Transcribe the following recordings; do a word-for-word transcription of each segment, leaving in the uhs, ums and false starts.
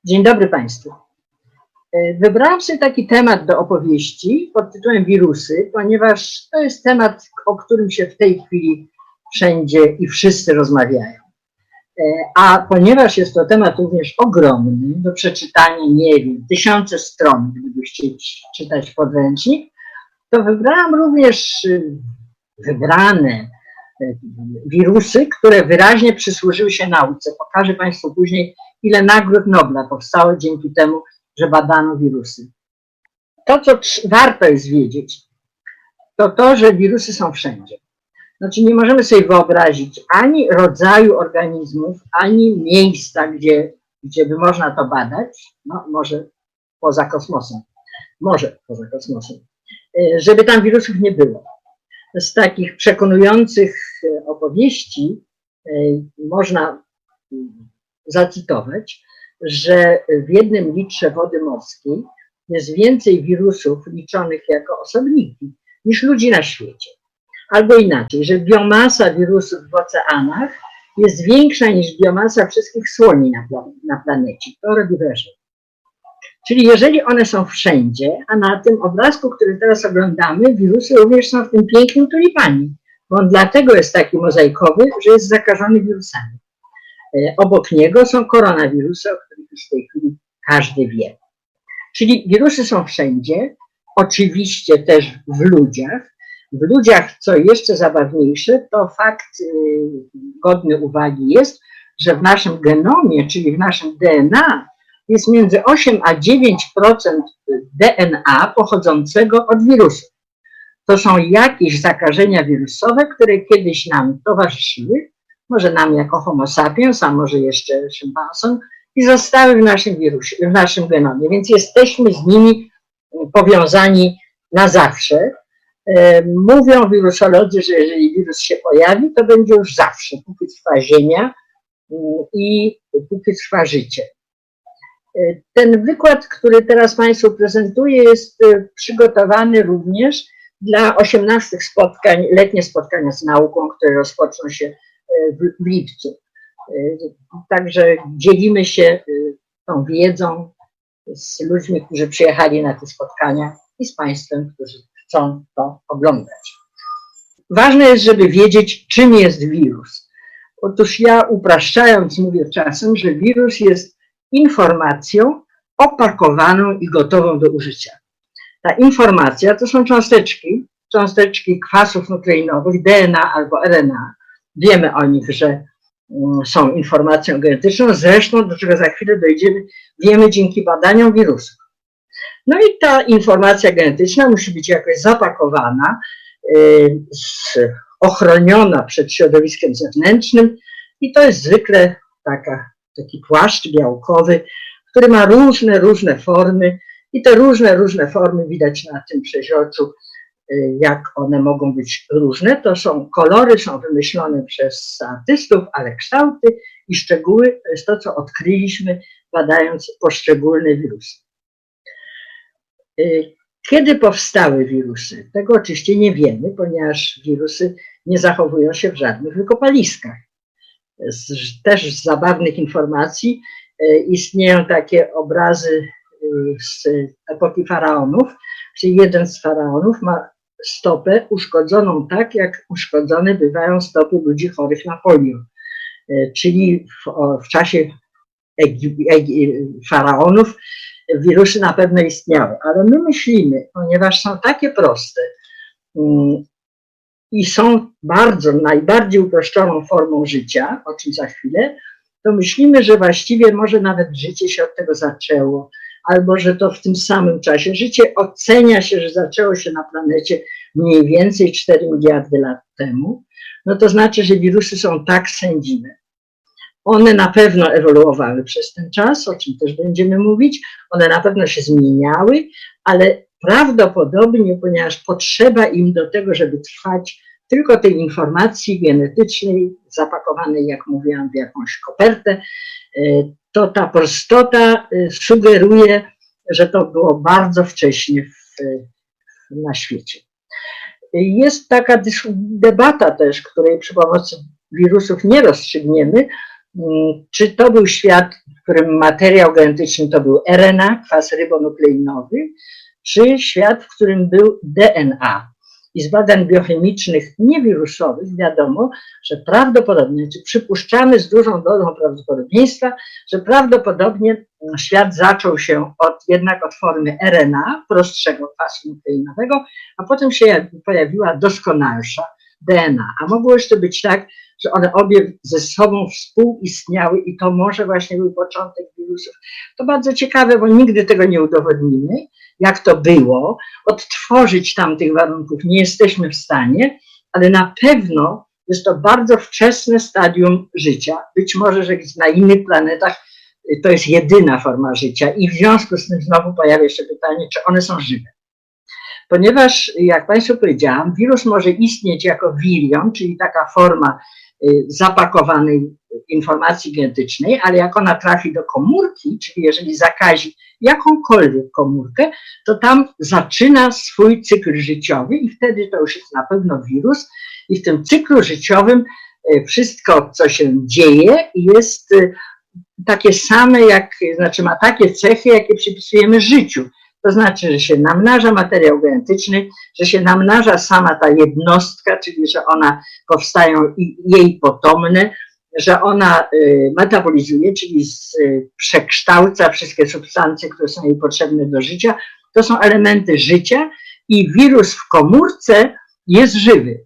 Dzień dobry Państwu. Wybrałam sobie taki temat do opowieści pod tytułem wirusy, ponieważ to jest temat, o którym się w tej chwili wszędzie i wszyscy rozmawiają. A ponieważ jest to temat również ogromny, do przeczytania, nie wiem, tysiące stron, gdybyście czytać podręcznik, to wybrałam również wybrane wirusy, które wyraźnie przysłużyły się nauce. Pokażę Państwu później, ile nagród Nobla powstało dzięki temu, że badano wirusy. To, co warto jest wiedzieć, to to, że wirusy są wszędzie. Znaczy nie możemy sobie wyobrazić ani rodzaju organizmów, ani miejsca, gdzie, gdzie by można to badać, no może poza kosmosem, może poza kosmosem, żeby tam wirusów nie było. Z takich przekonujących opowieści można zacytować, że w jednym litrze wody morskiej jest więcej wirusów liczonych jako osobniki niż ludzi na świecie. Albo inaczej, że biomasa wirusów w oceanach jest większa niż biomasa wszystkich słoni na, plan na planecie. To robi wrażenie. Czyli jeżeli one są wszędzie, a na tym obrazku, który teraz oglądamy, wirusy również są w tym pięknym tulipanie, bo on dlatego jest taki mozaikowy, że jest zakażony wirusami. Obok niego są koronawirusy, o których już w tej chwili każdy wie. Czyli wirusy są wszędzie, oczywiście też w ludziach. W ludziach, co jeszcze zabawniejsze, to fakt godny uwagi jest, że w naszym genomie, czyli w naszym D N A, jest między osiem a dziewięć procent D N A pochodzącego od wirusów. To są jakieś zakażenia wirusowe, które kiedyś nam towarzyszyły, może nam jako homo sapiens, a może jeszcze szympansom, i zostały w naszym wirusie, w naszym genomie, więc jesteśmy z nimi powiązani na zawsze. Mówią wirusolodzy, że jeżeli wirus się pojawi, to będzie już zawsze, póki trwa Ziemia i póki trwa życie. Ten wykład, który teraz Państwu prezentuję, jest przygotowany również dla osiemnastych spotkań, letnie spotkania z nauką, które rozpoczną się w lipcu. Także dzielimy się tą wiedzą z ludźmi, którzy przyjechali na te spotkania i z Państwem, którzy chcą to oglądać. Ważne jest, żeby wiedzieć, czym jest wirus. Otóż ja upraszczając mówię czasem, że wirus jest informacją opakowaną i gotową do użycia. Ta informacja to są cząsteczki, cząsteczki kwasów nukleinowych, D N A albo R N A. Wiemy o nich, że są informacją genetyczną, zresztą do czego za chwilę dojdziemy, wiemy dzięki badaniom wirusów. No i ta informacja genetyczna musi być jakoś zapakowana, ochroniona przed środowiskiem zewnętrznym i to jest zwykle taka, taki płaszcz białkowy, który ma różne, różne formy i te różne, różne formy widać na tym przeźroczu, jak one mogą być różne. To są kolory, są wymyślone przez artystów, ale kształty i szczegóły to jest to, co odkryliśmy, badając poszczególne wirusy. Kiedy powstały wirusy? Tego oczywiście nie wiemy, ponieważ wirusy nie zachowują się w żadnych wykopaliskach. Z, też z zabawnych informacji istnieją takie obrazy z epoki faraonów, czyli jeden z faraonów ma stopę uszkodzoną tak, jak uszkodzone bywają stopy ludzi chorych na polio. Czyli w, w czasie Egi, Egi, faraonów wirusy na pewno istniały, ale my myślimy, ponieważ są takie proste um, i są bardzo, najbardziej uproszczoną formą życia, o czym za chwilę, to myślimy, że właściwie może nawet życie się od tego zaczęło, albo że to w tym samym czasie. Życie ocenia się, że zaczęło się na planecie mniej więcej cztery miliardy lat temu, no to znaczy, że wirusy są tak sędziwe. One na pewno ewoluowały przez ten czas, o czym też będziemy mówić, one na pewno się zmieniały, ale prawdopodobnie, ponieważ potrzeba im do tego, żeby trwać, tylko tej informacji genetycznej, zapakowanej, jak mówiłam, w jakąś kopertę, to ta prostota sugeruje, że to było bardzo wcześnie w, na świecie. Jest taka debata też, której przy pomocy wirusów nie rozstrzygniemy, czy to był świat którym materiał genetyczny to był R N A, kwas rybonukleinowy, czy świat, w którym był D N A. I z badań biochemicznych niewirusowych wiadomo, że prawdopodobnie, czy przypuszczamy z dużą dozą prawdopodobieństwa, że prawdopodobnie świat zaczął się od, jednak od formy R N A, prostszego kwasu nukleinowego, a potem się pojawiła doskonalsza D N A. A mogło jeszcze być tak, że one obie ze sobą współistniały i to może właśnie był początek wirusów. To bardzo ciekawe, bo nigdy tego nie udowodnimy, jak to było. Odtworzyć tamtych warunków nie jesteśmy w stanie, ale na pewno jest to bardzo wczesne stadium życia. Być może, że na innych planetach to jest jedyna forma życia i w związku z tym znowu pojawia się pytanie, czy one są żywe. Ponieważ, jak Państwu powiedziałam, wirus może istnieć jako virion, czyli taka forma zapakowanej informacji genetycznej, ale jak ona trafi do komórki, czyli jeżeli zakazi jakąkolwiek komórkę, to tam zaczyna swój cykl życiowy i wtedy to już jest na pewno wirus i w tym cyklu życiowym wszystko, co się dzieje, jest takie same, jak, znaczy ma takie cechy, jakie przypisujemy życiu. To znaczy, że się namnaża materiał genetyczny, że się namnaża sama ta jednostka, czyli że ona powstają jej potomne, że ona metabolizuje, czyli przekształca wszystkie substancje, które są jej potrzebne do życia. To są elementy życia i wirus w komórce jest żywy.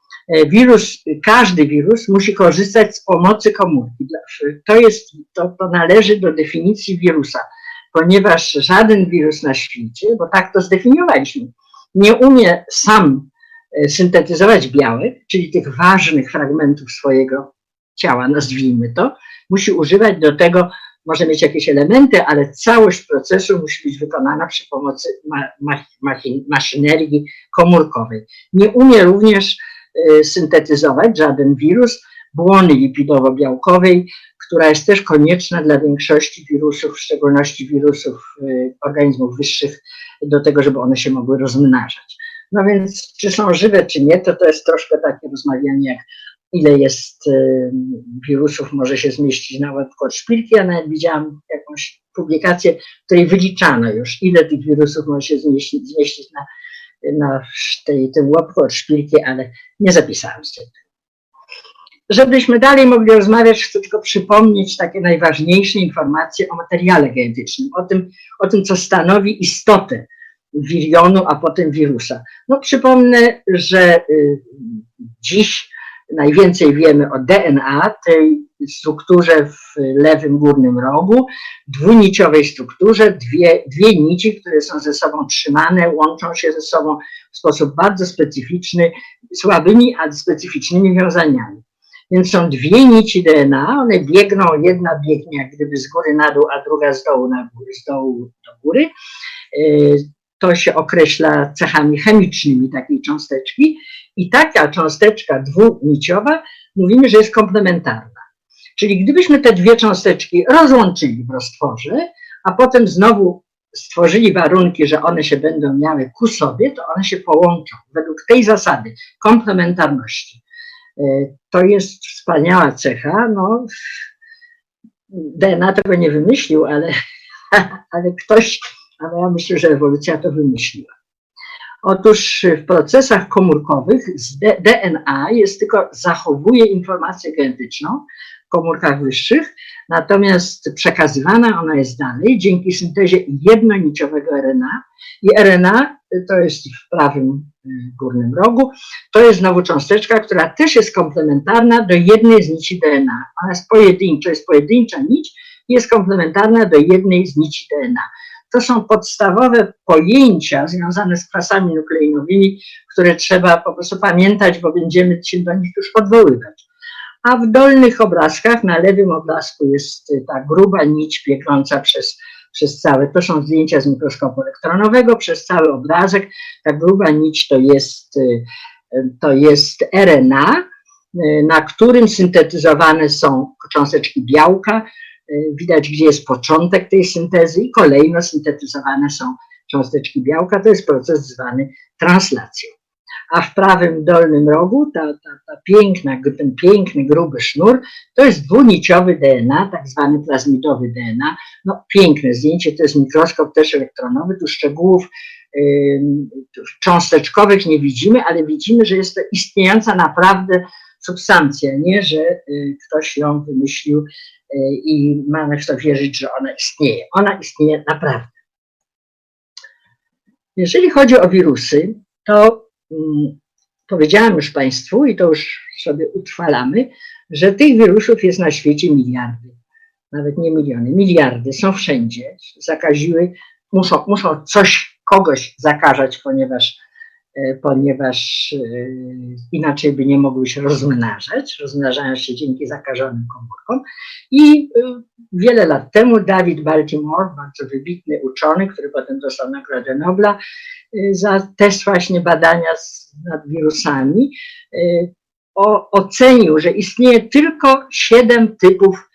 Wirus, każdy wirus musi korzystać z pomocy komórki. To, jest, to, to należy do definicji wirusa. Ponieważ żaden wirus na świecie, bo tak to zdefiniowaliśmy, nie umie sam syntetyzować białek, czyli tych ważnych fragmentów swojego ciała, nazwijmy to, musi używać do tego, może mieć jakieś elementy, ale całość procesu musi być wykonana przy pomocy ma, ma, maszynerii komórkowej. Nie umie również y, syntetyzować żaden wirus błony lipidowo-białkowej, która jest też konieczna dla większości wirusów, w szczególności wirusów y, organizmów wyższych, do tego, żeby one się mogły rozmnażać. No więc czy są żywe, czy nie, to to jest troszkę takie rozmawianie, jak ile jest y, wirusów może się zmieścić na łebku od szpilki. Ja nawet widziałam jakąś publikację, w której wyliczano już, ile tych wirusów może się zmieścić, zmieścić na, na tej, tym łebku od szpilki, ale nie zapisałam sobie. Żebyśmy dalej mogli rozmawiać, chcę tylko przypomnieć takie najważniejsze informacje o materiale genetycznym, o tym, o tym co stanowi istotę wirionu, a potem wirusa. No przypomnę, że y, dziś najwięcej wiemy o D N A, tej strukturze w lewym górnym rogu, dwuniciowej strukturze, dwie, dwie nici, które są ze sobą trzymane, łączą się ze sobą w sposób bardzo specyficzny, słabymi, ale specyficznymi wiązaniami. Więc są dwie nici D N A, one biegną, jedna biegnie jak gdyby z góry na dół, a druga z dołu, na górę, z dołu do góry. To się określa cechami chemicznymi takiej cząsteczki i taka cząsteczka dwuniciowa mówimy, że jest komplementarna. Czyli gdybyśmy te dwie cząsteczki rozłączyli w roztworze, a potem znowu stworzyli warunki, że one się będą miały ku sobie, to one się połączą według tej zasady komplementarności. To jest wspaniała cecha, no, D N A tego nie wymyślił, ale, ale ktoś, ale ja myślę, że ewolucja to wymyśliła. Otóż w procesach komórkowych D N A jest tylko, zachowuje informację genetyczną w komórkach wyższych, natomiast przekazywana ona jest dalej dzięki syntezie jednoniciowego R N A i R N A to jest w prawym górnym rogu, to jest znowu cząsteczka, która też jest komplementarna do jednej z nici D N A. Ona jest pojedyncza, jest pojedyncza nić i jest komplementarna do jednej z nici D N A. To są podstawowe pojęcia związane z kwasami nukleinowymi, które trzeba po prostu pamiętać, bo będziemy się do nich już odwoływać. A w dolnych obrazkach, na lewym obrazku jest ta gruba nić biegnąca przez, przez całe, to są zdjęcia z mikroskopu elektronowego, przez cały obrazek. Ta gruba nić to jest, to jest R N A, na którym syntetyzowane są cząsteczki białka. Widać, gdzie jest początek tej syntezy i kolejno syntetyzowane są cząsteczki białka. To jest proces zwany translacją. a w prawym dolnym rogu ta, ta, ta piękna, ten piękny, gruby sznur to jest dwuniciowy D N A, tak zwany plazmidowy D N A. No piękne zdjęcie, to jest mikroskop też elektronowy, tu szczegółów yy, cząsteczkowych nie widzimy, ale widzimy, że jest to istniejąca naprawdę substancja, nie, że yy, ktoś ją wymyślił yy, i mamy w to wierzyć, że ona istnieje. Ona istnieje naprawdę. Jeżeli chodzi o wirusy, to um, powiedziałam już Państwu i to już sobie utrwalamy, że tych wirusów jest na świecie miliardy, nawet nie miliony, miliardy, są wszędzie, zakaziły, muszą, muszą coś, kogoś zakażać, ponieważ, ponieważ inaczej by nie mogły się rozmnażać, rozmnażają się dzięki zakażonym komórkom. I wiele lat temu David Baltimore, bardzo wybitny uczony, który potem dostał Nagrodę Nobla za też właśnie badania nad wirusami, o, ocenił, że istnieje tylko siedem typów,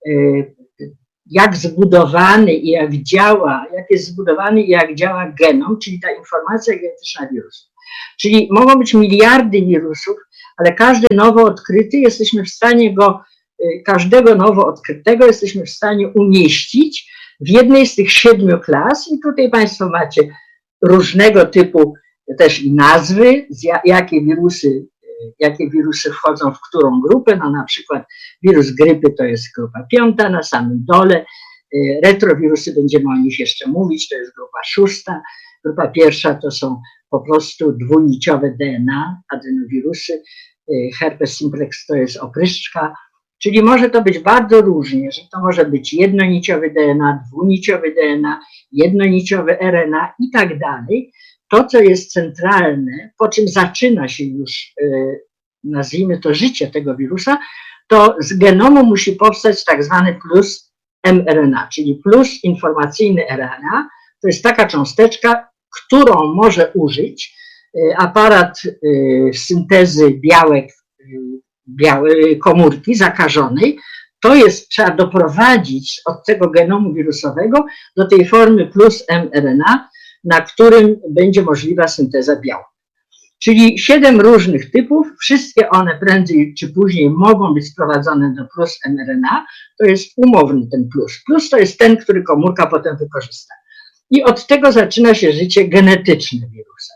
jak zbudowany i jak działa, jak jest zbudowany i jak działa genom, czyli ta informacja genetyczna wirusów. Czyli mogą być miliardy wirusów, ale każdy nowo odkryty, jesteśmy w stanie go, każdego nowo odkrytego jesteśmy w stanie umieścić w jednej z tych siedmiu klas i tutaj Państwo macie różnego typu też i nazwy, jakie wirusy, jakie wirusy wchodzą w którą grupę, no na przykład wirus grypy to jest grupa piąta, na samym dole retrowirusy, będziemy o nich jeszcze mówić, to jest grupa szósta, grupa pierwsza to są po prostu dwuniciowe D N A, adenowirusy, herpes simplex to jest opryszczka, czyli może to być bardzo różnie, że to może być jednoniciowy D N A, dwuniciowy D N A, jednoniciowy R N A i tak dalej. To, co jest centralne, po czym zaczyna się już, nazwijmy to, życie tego wirusa, to z genomu musi powstać tak zwany plus mRNA, czyli plus informacyjny R N A. To jest taka cząsteczka, którą może użyć aparat syntezy białek, białej komórki zakażonej. To jest, trzeba doprowadzić od tego genomu wirusowego do tej formy plus mRNA, na którym będzie możliwa synteza białka. Czyli siedem różnych typów, wszystkie one prędzej czy później mogą być sprowadzone do plus mRNA, to jest umowny ten plus. Plus to jest ten, który komórka potem wykorzysta. I od tego zaczyna się życie genetyczne wirusa.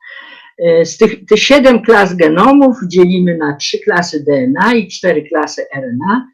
Z tych, tych siedem klas genomów dzielimy na trzy klasy D N A i cztery klasy R N A.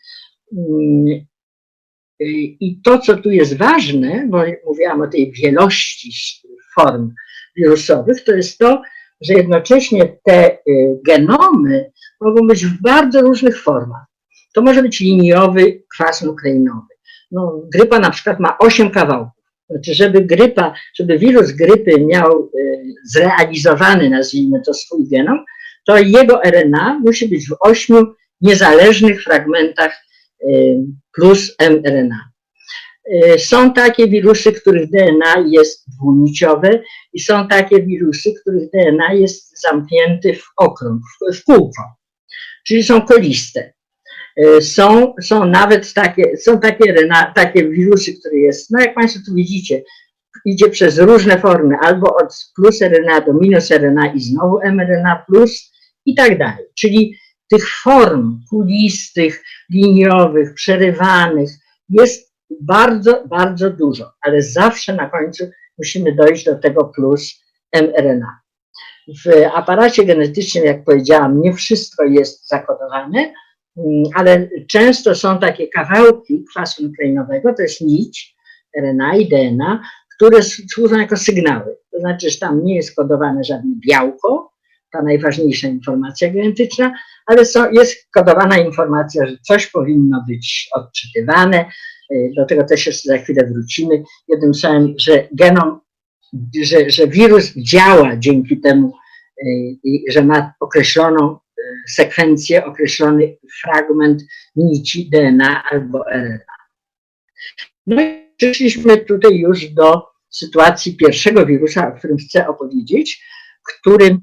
I to, co tu jest ważne, bo mówiłam o tej wielości form wirusowych, to jest to, że jednocześnie te genomy mogą być w bardzo różnych formach. To może być liniowy kwas nukleinowy. No, grypa na przykład ma osiem kawałków. Znaczy, żeby grypa, żeby wirus grypy miał zrealizowany, nazwijmy to, swój genom, to jego R N A musi być w ośmiu niezależnych fragmentach plus mRNA. Są takie wirusy, których D N A jest dwuniciowe i są takie wirusy, których D N A jest zamknięty w okrąg, w kółko, czyli są koliste. Są, są nawet takie, są takie, R N A, takie wirusy, które jest, no jak Państwo tu widzicie, idzie przez różne formy, albo od plus R N A do minus R N A i znowu mRNA plus i tak dalej. Czyli tych form kulistych, liniowych, przerywanych jest bardzo, bardzo dużo, ale zawsze na końcu musimy dojść do tego plus mRNA. W aparacie genetycznym, jak powiedziałam, nie wszystko jest zakodowane, ale często są takie kawałki kwasu nukleinowego, to jest nić R N A i D N A, które służą jako sygnały. To znaczy, że tam nie jest kodowane żadne białko, ta najważniejsza informacja genetyczna, ale są, jest kodowana informacja, że coś powinno być odczytywane. Do tego też jeszcze za chwilę wrócimy. Jednym słowem, że genom, że, że wirus działa dzięki temu, że ma określoną sekwencję, określony fragment nici D N A albo R N A. No i przyszliśmy tutaj już do sytuacji pierwszego wirusa, o którym chcę opowiedzieć, którym,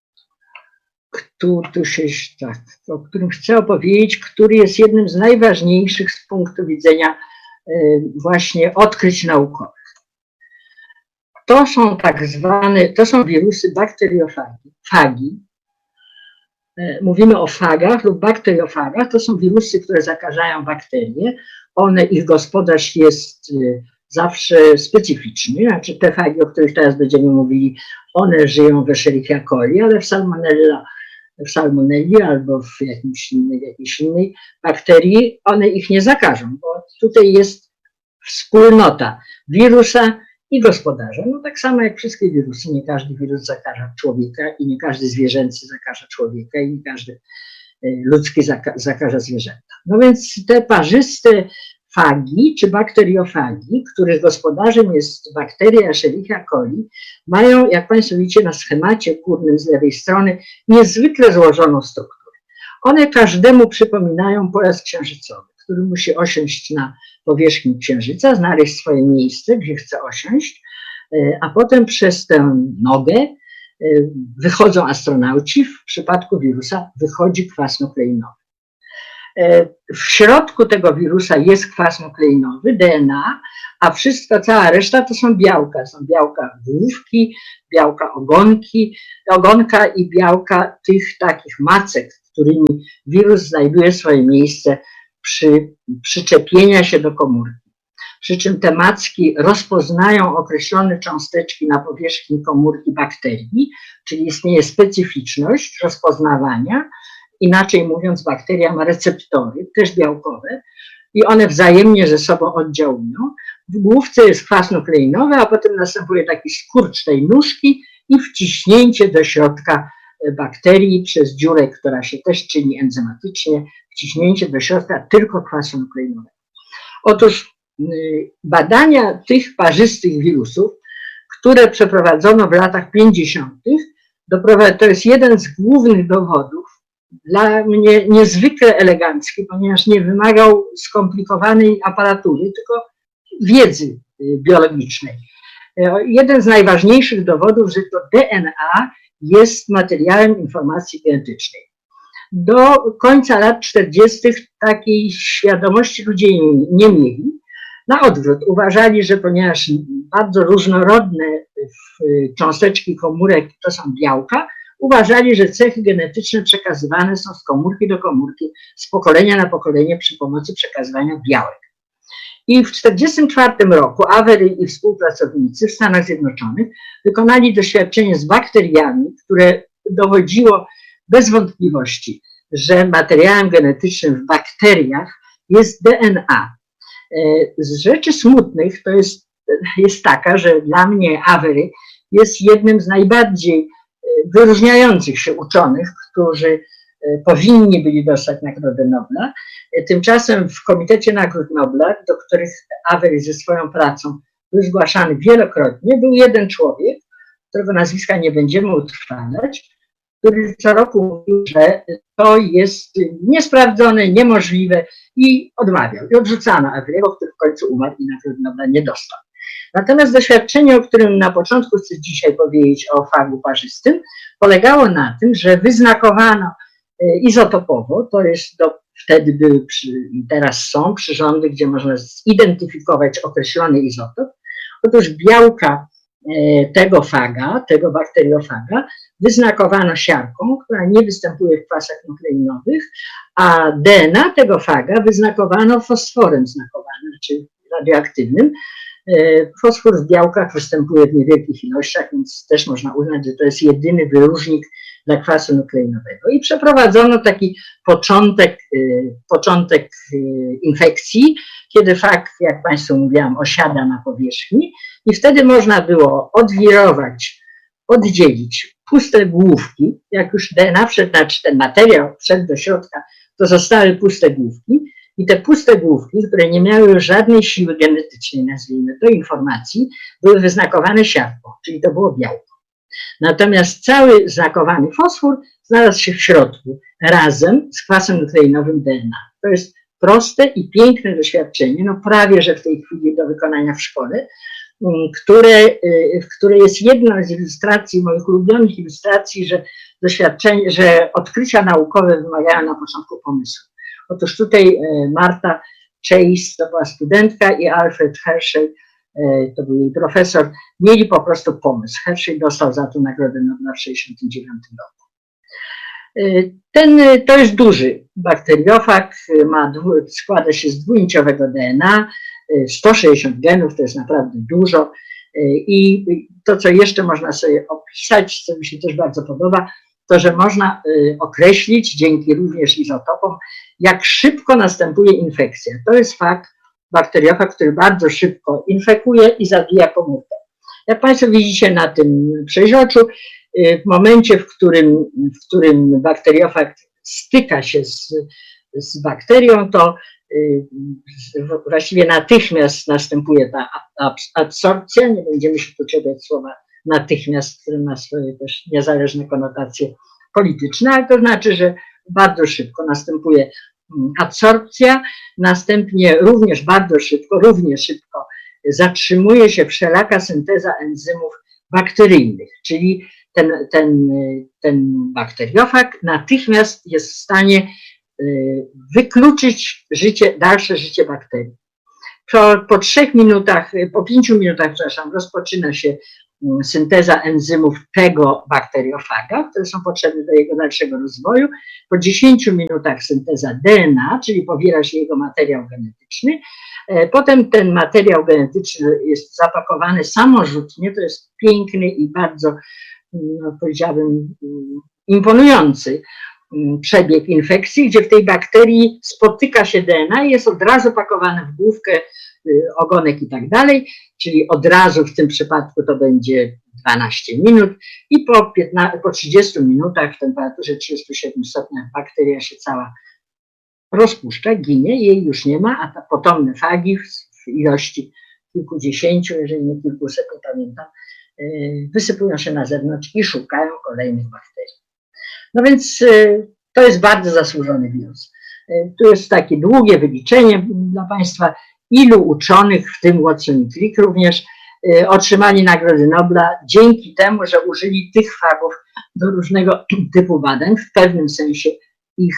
tu, tu się, tak, o którym chcę opowiedzieć, który jest jednym z najważniejszych z punktu widzenia właśnie odkryć naukowych. to są tak zwane, to są wirusy bakteriofagi. Fagi. Mówimy o fagach lub bakteriofagach, to są wirusy, które zakażają bakterie. One, ich gospodarz jest zawsze specyficzny, znaczy te fagi, o których teraz będziemy mówili, one żyją w Escherichia coli, ale w salmonella, w salmonelli albo w jakimś innej, jakiejś innej bakterii, one ich nie zakażą, bo tutaj jest wspólnota wirusa i gospodarza. No tak samo jak wszystkie wirusy, nie każdy wirus zakaża człowieka i nie każdy zwierzęcy zakaża człowieka i nie każdy ludzki zaka zakaża zwierzęta. No więc te parzyste fagi czy bakteriofagi, których gospodarzem jest bakteria Escherichia coli, mają, jak Państwo widzicie na schemacie górnym z lewej strony, niezwykle złożoną strukturę. One każdemu przypominają pojazd księżycowy, który musi osiąść na powierzchni Księżyca, znaleźć swoje miejsce, gdzie chce osiąść, a potem przez tę nogę wychodzą astronauci, w przypadku wirusa wychodzi kwas nukleinowy. W środku tego wirusa jest kwas nukleinowy, D N A, a wszystko, cała reszta to są białka. Są białka główki, białka ogonki, ogonka i białka tych takich macek, którymi wirus znajduje swoje miejsce przy przyczepienia się do komórki. Przy czym te macki rozpoznają określone cząsteczki na powierzchni komórki bakterii, czyli istnieje specyficzność rozpoznawania. Inaczej mówiąc, bakteria ma receptory, też białkowe, i one wzajemnie ze sobą oddziałują. W główce jest kwas nukleinowy, a potem następuje taki skurcz tej nóżki i wciśnięcie do środka bakterii przez dziurę, która się też czyni enzymatycznie, wciśnięcie do środka tylko kwasu nukleinowego. Otóż badania tych parzystych wirusów, które przeprowadzono w latach pięćdziesiątych, to jest jeden z głównych dowodów, dla mnie niezwykle elegancki, ponieważ nie wymagał skomplikowanej aparatury, tylko wiedzy biologicznej. Jeden z najważniejszych dowodów, że to D N A jest materiałem informacji genetycznej. Do końca lat czterdziestych takiej świadomości ludzie nie mieli. Na odwrót, uważali, że ponieważ bardzo różnorodne cząsteczki komórek to są białka, uważali, że cechy genetyczne przekazywane są z komórki do komórki, z pokolenia na pokolenie przy pomocy przekazywania białek. I w tysiąc dziewięćset czterdziestym czwartym roku Avery i współpracownicy w Stanach Zjednoczonych wykonali doświadczenie z bakteriami, które dowodziło bez wątpliwości, że materiałem genetycznym w bakteriach jest D N A. Z rzeczy smutnych to jest, jest taka, że dla mnie Avery jest jednym z najbardziej wyróżniających się uczonych, którzy powinni byli dostać Nagrodę Nobla. Tymczasem w Komitecie Nagród Nobla, do których Avery ze swoją pracą był zgłaszany wielokrotnie, był jeden człowiek, którego nazwiska nie będziemy utrwalać, który co roku mówił, że to jest niesprawdzone, niemożliwe i odmawiał. I odrzucano Avery'ego, który w końcu umarł i Nagrody Nobla nie dostał. Natomiast doświadczenie, o którym na początku chcę dzisiaj powiedzieć, o fagu parzystym, polegało na tym, że wyznakowano izotopowo, to jest do, wtedy były, przy, teraz są przyrządy, gdzie można zidentyfikować określony izotop. Otóż białka tego faga, tego bakteriofaga, wyznakowano siarką, która nie występuje w kwasach nukleinowych, a D N A tego faga wyznakowano fosforem znakowanym, czyli radioaktywnym. Fosfor w białkach występuje w niewielkich ilościach, więc też można uznać, że to jest jedyny wyróżnik dla kwasu nukleinowego. I przeprowadzono taki początek, początek infekcji, kiedy fag, jak Państwu mówiłam, osiada na powierzchni i wtedy można było odwirować, oddzielić puste główki. Jak już D N A wszedł, znaczy ten materiał wszedł do środka, to zostały puste główki. I te puste główki, które nie miały już żadnej siły genetycznej, nazwijmy to, informacji, były wyznakowane siarką, czyli to było białko. Natomiast cały znakowany fosfor znalazł się w środku, razem z kwasem nukleinowym D N A. To jest proste i piękne doświadczenie, no prawie że w tej chwili do wykonania w szkole, które, które jest jedną z ilustracji, moich ulubionych ilustracji, że doświadczenie, że odkrycia naukowe wymagają na początku pomysłu. Otóż tutaj Marta Chase, to była studentka, i Alfred Hershey, to był jej profesor, mieli po prostu pomysł. Hershey dostał za to Nagrodę Nobla w tysiąc dziewięćset sześćdziesiątym dziewiątym roku. Ten, to jest duży bakteriofag, ma, składa się z dwunicowego D N A, sto sześćdziesiąt genów, to jest naprawdę dużo. I to, co jeszcze można sobie opisać, co mi się też bardzo podoba, to, że można określić, dzięki również izotopom, jak szybko następuje infekcja. To jest fakt, bakteriofag, który bardzo szybko infekuje i zabija komórkę. Jak Państwo widzicie na tym przeźroczu, w momencie, w którym, w którym bakteriofag styka się z, z bakterią, to właściwie natychmiast następuje ta adsorpcja. Nie będziemy się tu czepiać słowa natychmiast, które ma swoje też niezależne konotacje polityczne, ale to znaczy, że bardzo szybko następuje adsorpcja, następnie również bardzo szybko, równie szybko zatrzymuje się wszelaka synteza enzymów bakteryjnych, czyli ten, ten, ten bakteriofag natychmiast jest w stanie wykluczyć życie, dalsze życie bakterii. Po, po trzech minutach, po pięciu minutach, przepraszam, rozpoczyna się synteza enzymów tego bakteriofaga, które są potrzebne do jego dalszego rozwoju. Po dziesięciu minutach synteza D N A, czyli powiela się jego materiał genetyczny. Potem ten materiał genetyczny jest zapakowany samorzutnie. To jest piękny i bardzo, no, powiedziałbym, imponujący przebieg infekcji, gdzie w tej bakterii spotyka się D N A i jest od razu pakowane w główkę, ogonek i tak dalej, czyli od razu w tym przypadku to będzie dwanaście minut i po, piętnastu, po trzydziestu minutach w temperaturze trzydziestu siedmiu stopniach bakteria się cała rozpuszcza, ginie, jej już nie ma, a te potomne fagi w ilości kilkudziesięciu, jeżeli nie kilkuset, nie pamiętam, wysypują się na zewnątrz i szukają kolejnych bakterii. No więc to jest bardzo zasłużony wirus. Tu jest takie długie wyliczenie dla Państwa, ilu uczonych, w tym Watson i Crick również, otrzymali Nagrody Nobla dzięki temu, że użyli tych fagów do różnego typu badań. W pewnym sensie ich,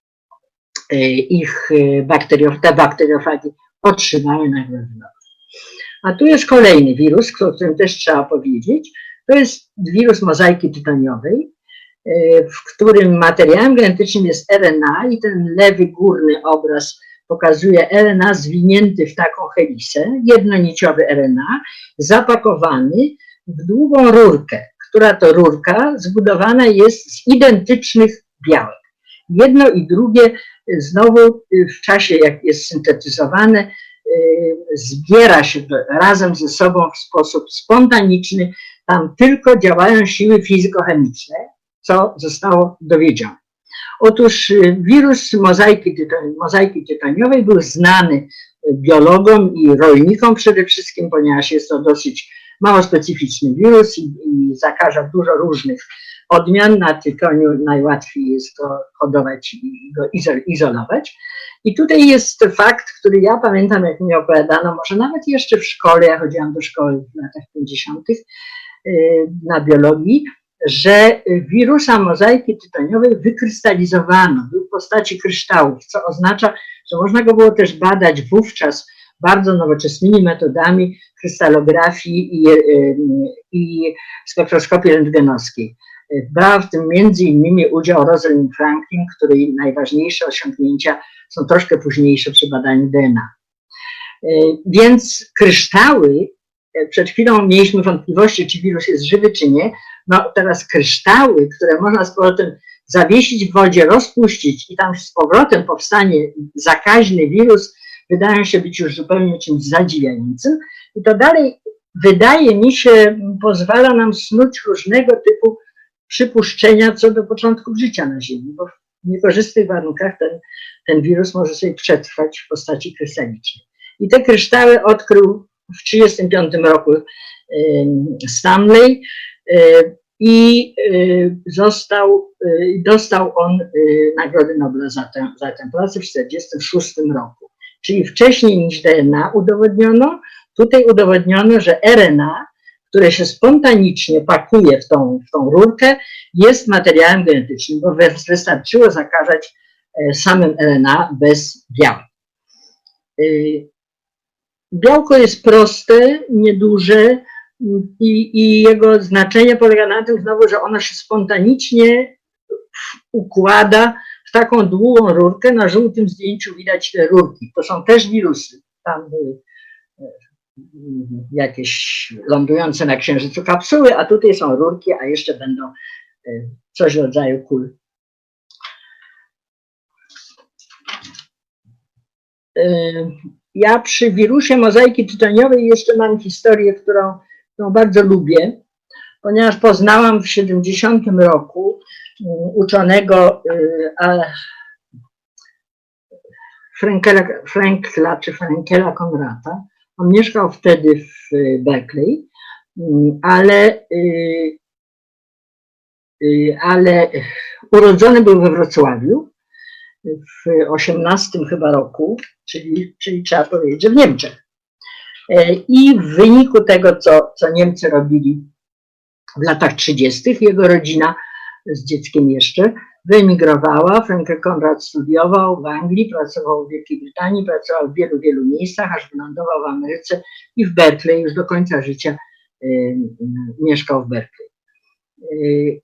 ich bakteriof, te bakteriofagi otrzymały Nagrody Nobla. A tu jest kolejny wirus, o którym też trzeba powiedzieć. To jest wirus mozaiki tytoniowej, w którym materiałem genetycznym jest R N A i ten lewy górny obraz pokazuje R N A zwinięty w taką helisę, jednoniciowy R N A, zapakowany w długą rurkę, która to rurka zbudowana jest z identycznych białek. Jedno i drugie znowu w czasie, jak jest syntetyzowane, zbiera się razem ze sobą w sposób spontaniczny. Tam tylko działają siły fizykochemiczne, co zostało dowiedzione. Otóż wirus mozaiki, tyton, mozaiki tytoniowej był znany biologom i rolnikom przede wszystkim, ponieważ jest to dosyć mało specyficzny wirus i, i zakaża dużo różnych odmian. Na tytoniu najłatwiej jest go hodować i go izolować. I tutaj jest fakt, który ja pamiętam, jak mi opowiadano, może nawet jeszcze w szkole, ja chodziłam do szkoły w latach pięćdziesiątych na biologii, że wirusa mozaiki tytoniowej wykrystalizowano, był w postaci kryształów, co oznacza, że można go było też badać wówczas bardzo nowoczesnymi metodami krystalografii i, i spektroskopii rentgenowskiej. Brała w tym między innymi udział Rosalind Franklin, której najważniejsze osiągnięcia są troszkę późniejsze przy badaniu D N A. Więc kryształy, przed chwilą mieliśmy wątpliwości, czy wirus jest żywy, czy nie. No teraz kryształy, które można z powrotem zawiesić w wodzie, rozpuścić i tam z powrotem powstanie zakaźny wirus, wydają się być już zupełnie czymś zadziwiającym. I to dalej, wydaje mi się, pozwala nam snuć różnego typu przypuszczenia co do początków życia na Ziemi, bo w niekorzystnych warunkach ten, ten wirus może sobie przetrwać w postaci krystalicznej. I te kryształy odkrył w tysiąc dziewięćset trzydziestym piątym roku Stanley i został, dostał on Nagrodę Nobla za tę, za tę pracę w tysiąc dziewięćset czterdziestym szóstym roku. Czyli wcześniej niż D N A udowodniono, tutaj udowodniono, że R N A, które się spontanicznie pakuje w tą, w tą rurkę, jest materiałem genetycznym, bo wystarczyło zakażać samym R N A bez białek. białko jest proste, nieduże i, i jego znaczenie polega na tym znowu, że ono się spontanicznie układa w taką długą rurkę. Na żółtym zdjęciu widać te rurki. To są też wirusy. Tam były jakieś lądujące na Księżycu kapsuły, a tutaj są rurki, a jeszcze będą coś w rodzaju kul. Ja przy wirusie mozaiki tytoniowej jeszcze mam historię, którą, którą bardzo lubię, ponieważ poznałam w siedemdziesiątym roku uczonego Frankela, Frankla czy Frankela Conrada. On mieszkał wtedy w Berkeley, ale, ale urodzony był we Wrocławiu w osiemnastym chyba roku, czyli, czyli trzeba powiedzieć, że w Niemczech. I w wyniku tego, co, co Niemcy robili w latach trzydziestych, jego rodzina z dzieckiem jeszcze wyemigrowała. Frankel Conrad studiował w Anglii, pracował w Wielkiej Brytanii, pracował w wielu, wielu miejscach, aż wylądował w Ameryce i w Berkeley, już do końca życia y, mieszkał w Berkeley. Y,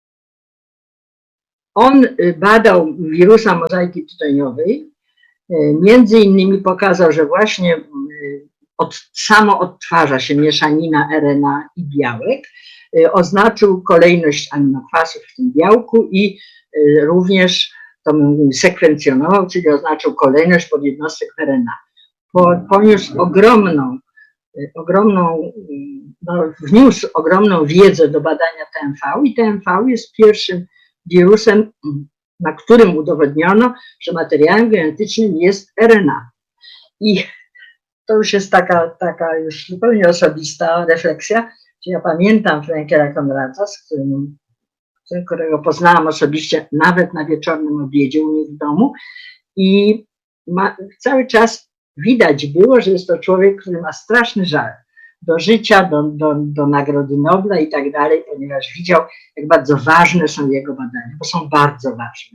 on badał wirusa mozaiki tytoniowej, y, między innymi pokazał, że właśnie y, od, samo odtwarza się mieszanina R N A i białek, y, oznaczył kolejność aminokwasów w tym białku i również to mówimy sekwencjonował, czyli oznaczył kolejność podjednostek R N A. Po, poniósł ogromną, ogromną no, wniósł ogromną wiedzę do badania T M V i T M V jest pierwszym wirusem, na którym udowodniono, że materiałem genetycznym jest R N A. I to już jest taka, taka już zupełnie osobista refleksja, że ja pamiętam Frankela Conrada, z którym którego poznałam osobiście nawet na wieczornym obiedzie u mnie w domu i ma, cały czas widać było, że jest to człowiek, który ma straszny żal do życia, do, do, do Nagrody Nobla i tak dalej, ponieważ widział, jak bardzo ważne są jego badania, bo są bardzo ważne.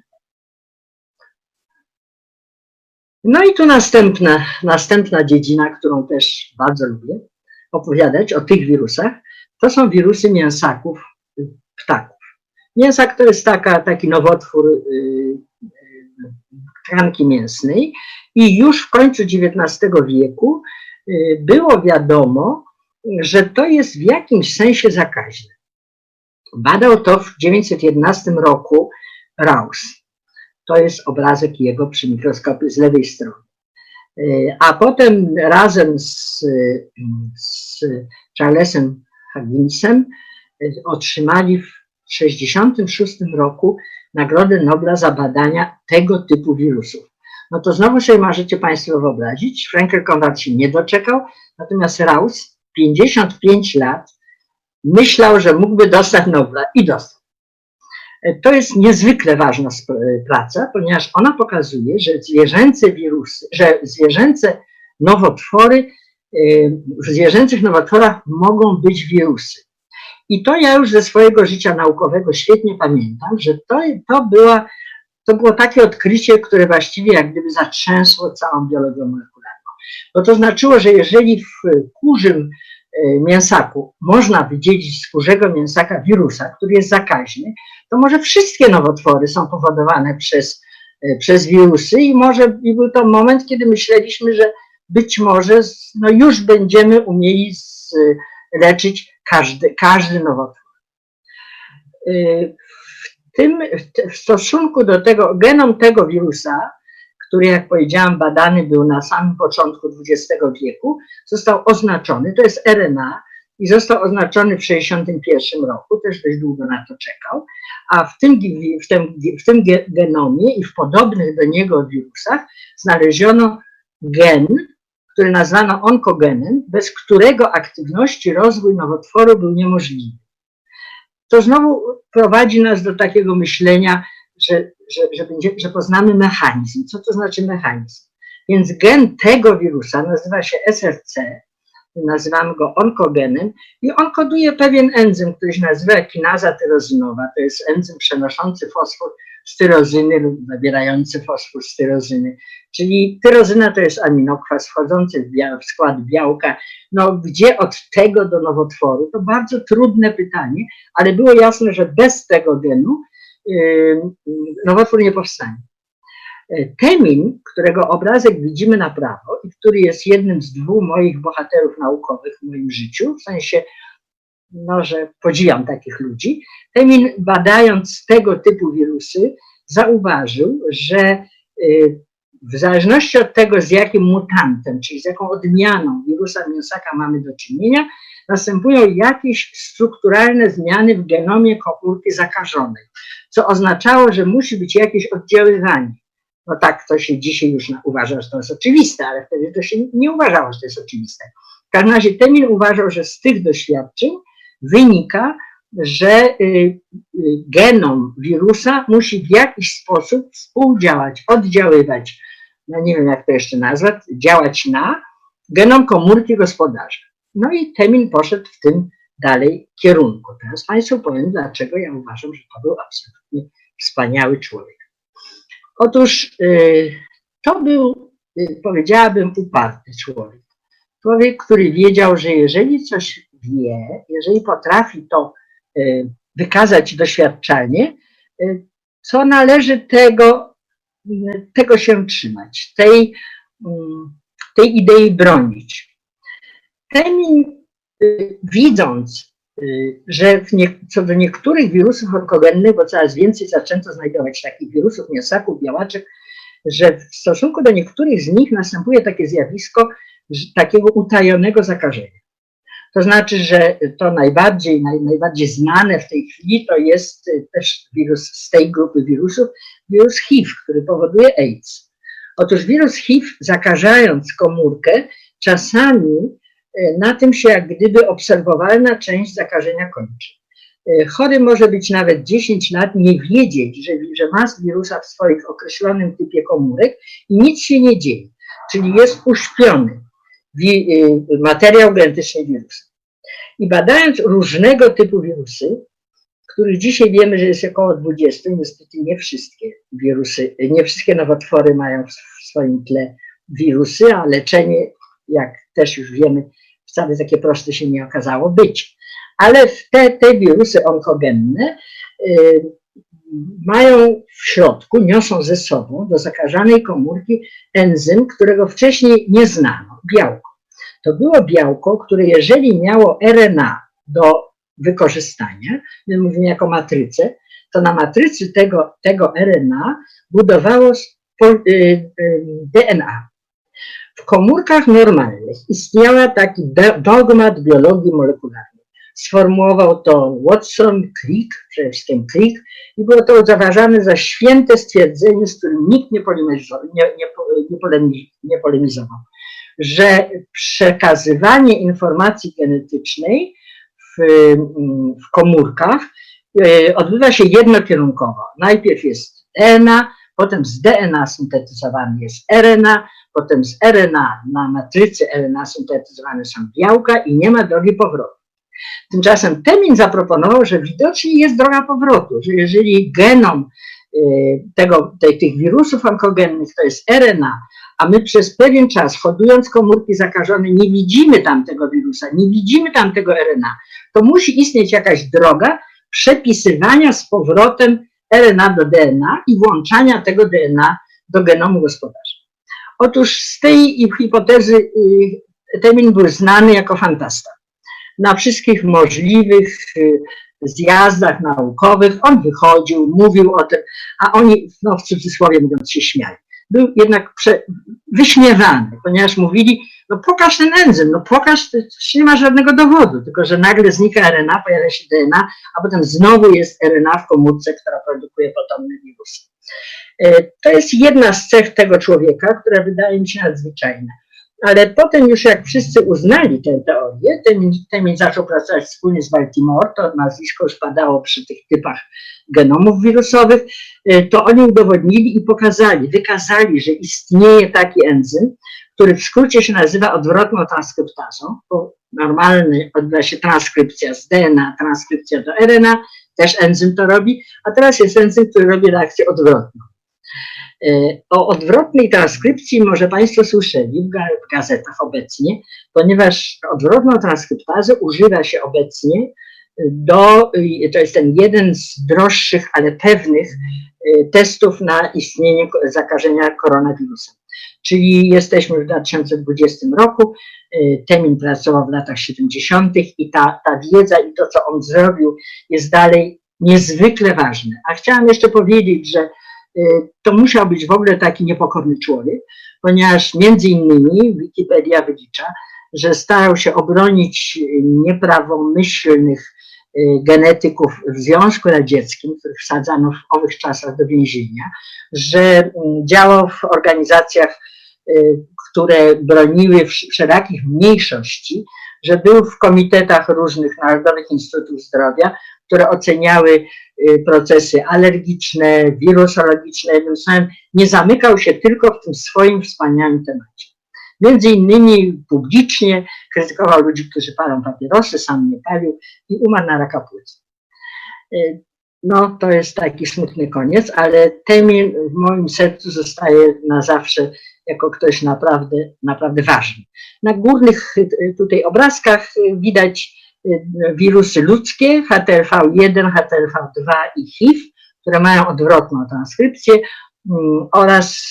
No i tu następna, następna dziedzina, którą też bardzo lubię opowiadać o tych wirusach, to są wirusy mięsaków ptaków. Mięsak to jest taka, taki nowotwór tkanki mięsnej i już w końcu dziewiętnastego wieku było wiadomo, że to jest w jakimś sensie zakaźne. Badał to w tysiąc dziewięćset jedenastym roku Rous. To jest obrazek jego przy mikroskopie z lewej strony. A potem razem z, z Charlesem Hugginsem otrzymali w tysiąc dziewięćset sześćdziesiątym szóstym roku Nagrodę Nobla za badania tego typu wirusów. No to znowu sobie możecie Państwo wyobrazić, Frankel Conrad się nie doczekał, natomiast Rous, pięćdziesiąt pięć lat, myślał, że mógłby dostać Nobla i dostał. To jest niezwykle ważna praca, ponieważ ona pokazuje, że zwierzęce wirusy, że zwierzęce nowotwory, w zwierzęcych nowotworach mogą być wirusy. I to ja już ze swojego życia naukowego świetnie pamiętam, że to, to, była, to było takie odkrycie, które właściwie jak gdyby zatrzęsło całą biologią molekularną. Bo to znaczyło, że jeżeli w kurzym mięsaku można wydzielić z kurzego mięsaka wirusa, który jest zakaźny, to może wszystkie nowotwory są powodowane przez, przez wirusy i może i był to moment, kiedy myśleliśmy, że być może no już będziemy umieli z, leczyć każdy, każdy nowotwór. W, tym, w stosunku do tego, genom tego wirusa, który jak powiedziałam badany był na samym początku dwudziestego wieku, został oznaczony, to jest R N A i został oznaczony w tysiąc dziewięćset sześćdziesiątym pierwszym roku, też dość długo na to czekał, a w tym, w tym, w tym genomie i w podobnych do niego wirusach znaleziono gen, który nazwano onkogenem, bez którego aktywność i rozwój nowotworu był niemożliwy. To znowu prowadzi nas do takiego myślenia, że, że, że, będzie, że poznamy mechanizm. Co to znaczy mechanizm? Więc gen tego wirusa nazywa się S R C, nazywamy go onkogenem i on koduje pewien enzym, który się nazywa kinaza tyrozynowa. To jest enzym przenoszący fosfor styrozyny lub zawierający fosfor styrozyny. Czyli tyrozyna to jest aminokwas wchodzący w, bia w skład białka. No gdzie od tego do nowotworu? To bardzo trudne pytanie, ale było jasne, że bez tego genu yy, nowotwór nie powstanie. Temin, którego obrazek widzimy na prawo i który jest jednym z dwóch moich bohaterów naukowych w moim życiu, w sensie, no, że podziwiam takich ludzi, Temin, badając tego typu wirusy, zauważył, że w zależności od tego, z jakim mutantem, czyli z jaką odmianą wirusa mięsaka mamy do czynienia, następują jakieś strukturalne zmiany w genomie komórki zakażonej, co oznaczało, że musi być jakieś oddziaływanie. No tak, to się dzisiaj już uważa, że to jest oczywiste, ale wtedy to się nie uważało, że to jest oczywiste. W każdym razie Temin uważał, że z tych doświadczeń wynika, że genom wirusa musi w jakiś sposób współdziałać, oddziaływać, no nie wiem jak to jeszcze nazwać, działać na genom komórki gospodarza. No i Temin poszedł w tym dalej kierunku. Teraz Państwu powiem, dlaczego ja uważam, że to był absolutnie wspaniały człowiek. Otóż to był, powiedziałabym, uparty człowiek. Człowiek, który wiedział, że jeżeli coś wie, jeżeli potrafi to wykazać doświadczalnie, co należy tego, tego się trzymać, tej, tej idei bronić. Temin, widząc, że w nie, co do niektórych wirusów onkogennych, bo coraz więcej zaczęto znajdować takich wirusów, mięsaków, białaczek, że w stosunku do niektórych z nich następuje takie zjawisko takiego utajonego zakażenia. To znaczy, że to najbardziej, naj, najbardziej znane w tej chwili to jest też wirus z tej grupy wirusów, wirus H I V, który powoduje AIDS. Otóż wirus H I V, zakażając komórkę, czasami na tym się jak gdyby obserwowalna część zakażenia kończy. Chory może być nawet dziesięć lat, nie wiedzieć, że, że ma wirusa w swoim określonym typie komórek i nic się nie dzieje, czyli jest uśpiony materiał genetyczny wirusa. I badając różnego typu wirusy, których dzisiaj wiemy, że jest około dwudziestu, niestety nie wszystkie wirusy, nie wszystkie nowotwory mają w swoim tle wirusy, a leczenie, jak też już wiemy, wcale takie proste się nie okazało być. Ale te, te wirusy onkogenne y, mają w środku, niosą ze sobą do zakażanej komórki enzym, którego wcześniej nie znano, białko. To było białko, które jeżeli miało R N A do wykorzystania, my mówimy jako matrycę, to na matrycy tego, tego R N A budowało D N A. W komórkach normalnych istniał taki dogmat biologii molekularnej. Sformułował to Watson, Crick, przede wszystkim Crick, i było to uważane za święte stwierdzenie, z którym nikt nie polemizował, nie, nie, nie polemizował, że przekazywanie informacji genetycznej w, w komórkach odbywa się jednokierunkowo. Najpierw jest D N A, potem z D N A syntetyzowany jest R N A, potem z R N A na matrycy R N A syntetyzowane są białka i nie ma drogi powrotu. Tymczasem Temin zaproponował, że widocznie jest droga powrotu, że jeżeli genom tego, tej, tych wirusów onkogennych to jest R N A, a my przez pewien czas, hodując komórki zakażone, nie widzimy tamtego wirusa, nie widzimy tamtego R N A, to musi istnieć jakaś droga przepisywania z powrotem R N A do D N A i włączania tego D N A do genomu gospodarza. Otóż z tej hipotezy Temin był znany jako fantasta. Na wszystkich możliwych zjazdach naukowych on wychodził, mówił o tym, a oni, no w cudzysłowie mówiąc, się śmiali. Był jednak prze, wyśmiewany, ponieważ mówili, no pokaż ten enzym, no pokaż, nie ma żadnego dowodu, tylko że nagle znika R N A, pojawia się D N A, a potem znowu jest R N A w komórce, która produkuje potomny wirus. To jest jedna z cech tego człowieka, która wydaje mi się nadzwyczajna. Ale potem już jak wszyscy uznali tę teorię, Temin, Temin zaczął pracować wspólnie z Baltimore, to nazwisko już padało przy tych typach genomów wirusowych, to oni udowodnili i pokazali, wykazali, że istnieje taki enzym, który w skrócie się nazywa odwrotną transkryptazą, bo normalny odbywa się transkrypcja z D N A, transkrypcja do R N A też enzym to robi, a teraz jest enzym, który robi reakcję odwrotną. O odwrotnej transkrypcji może Państwo słyszeli w gazetach obecnie, ponieważ odwrotną transkryptazę używa się obecnie do, to jest ten jeden z droższych, ale pewnych testów na istnienie zakażenia koronawirusem. Czyli jesteśmy w dwa tysiące dwudziestym roku, Temin pracował w latach siedemdziesiątych i ta, ta wiedza i to, co on zrobił, jest dalej niezwykle ważne. A chciałam jeszcze powiedzieć, że to musiał być w ogóle taki niepokorny człowiek, ponieważ między innymi Wikipedia wylicza, że starał się obronić nieprawomyślnych genetyków w Związku Radzieckim, których wsadzano w owych czasach do więzienia, że działał w organizacjach, które broniły wszelakich mniejszości, że był w komitetach różnych Narodowych Instytutów Zdrowia, które oceniały procesy alergiczne, wirusologiczne. Jednym słowem, nie zamykał się tylko w tym swoim wspaniałym temacie. Między innymi publicznie krytykował ludzi, którzy palą papierosy, sam nie palił i umarł na raka płuc. No, to jest taki smutny koniec, ale Temin w moim sercu zostaje na zawsze jako ktoś naprawdę, naprawdę ważny. Na górnych tutaj obrazkach widać wirusy ludzkie, H T L V jeden, H T L V dwa i H I V, które mają odwrotną transkrypcję oraz